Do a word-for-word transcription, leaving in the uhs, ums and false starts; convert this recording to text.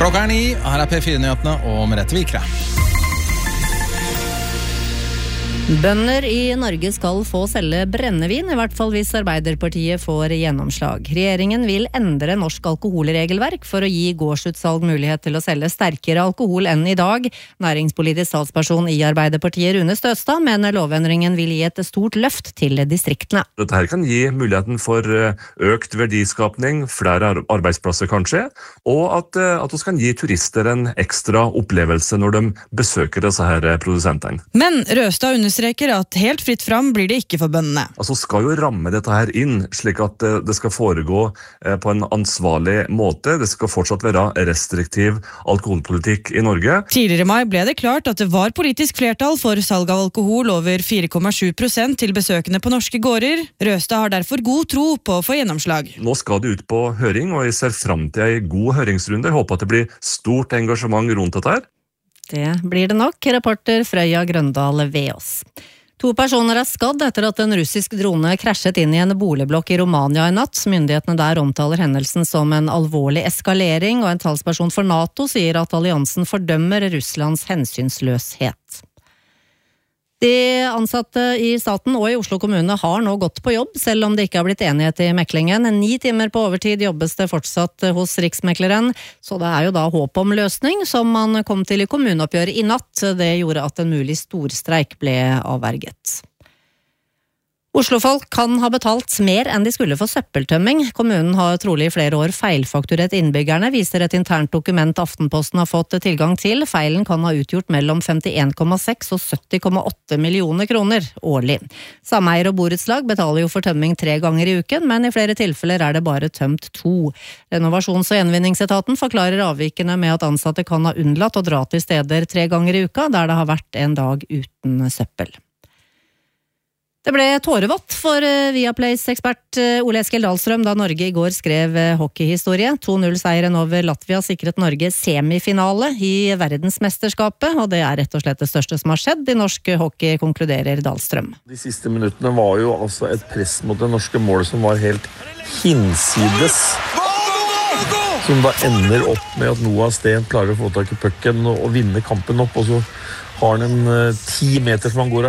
Klokka er ni, her er P fire-nyhetene og Merete Vikre. Bønder i Norge skal få selge brennevin, i hvert fall hvis Arbeiderpartiet får gjennomslag. Regjeringen vil endre norsk alkoholregelverk for å gi gårdsutsalg mulighet til å selge sterkere alkohol enn i dag. Næringspolitisk talsperson i Arbeiderpartiet, Rune Støstad, mener lovendringen vil gi et stort løft til distriktene. Dette her kan gi muligheten for økt verdiskapning, flere arbeidsplasser kanskje, og at, at vi kan gi turister en ekstra opplevelse når de besøker disse her produsentene. Men Røstad understreker at helt fritt fram blir det ikke for bøndene. Altså skal jo ramme dette her inn, slik at det skal foregå på en ansvarlig måte. Det skal fortsatt være restriktiv alkoholpolitikk i Norge. Tidligere i mai ble det klart at det var politisk flertall for salg av alkohol over fire komma sju prosent til besøkende på norske gårder. Røstad har derfor god tro på å få gjennomslag. Nå skal det ut på høring, og jeg ser frem til en god høringsrunde. Jeg håper at det blir stort engasjement rundt dette her. Det blir det nok, reporter Frøya Grøndal ved oss. To personer er skadd etter at en russisk drone krasjet inn i en boligblokk i Romania i natt. Myndighetene der omtaler hendelsen som en alvorlig eskalering, og en talsperson for NATO sier at alliansen fordømmer Russlands hensynsløshet. De ansatte i staten og i Oslo kommune har nå gått på jobb, selv om det ikke har blitt enighet i meklingen. Ni timer på overtid jobbes det fortsatt hos Riksmekleren, så det er jo da håp om løsning, som man kom til i kommuneoppgjøret i natt. Det gjorde at en mulig storstreik ble avverget. Oslofolk kan ha betalt mer enn de skulle for søppeltømming. Kommunen har trolig i flere år feilfakturert innbyggerne, viser et internt dokument Aftenposten har fått tilgang til. Feilen kan ha utgjort mellom femtien komma seks og sytti komma åtte millioner kroner årlig. Sameier og borettslag betaler jo for tømming tre ganger i uken, men i flere tilfeller er det bare tømt to. Renovasjons- og gjenvinningsetaten forklarer avvikene med at ansatte kan ha unnlatt å dra til steder tre ganger i uka, der det har vært en dag uten søppel. Det ble tårevått for Viaplays ekspert Ole Eskil Dahlstrøm da Norge i går skrev hockeyhistorie. to null-seieren over Latvia sikret Norge semifinale i verdensmesterskapet, og det er rett og slett det største som har skjedd i norsk hockey, konkluderer Dahlstrøm. De siste minuttene var jo altså et press mot det norske målet som var helt hinsides. Som da ender opp med at Noah Steen klarer å få tak i pucken og vinne kampen opp, og så har han en ti meter som han går av.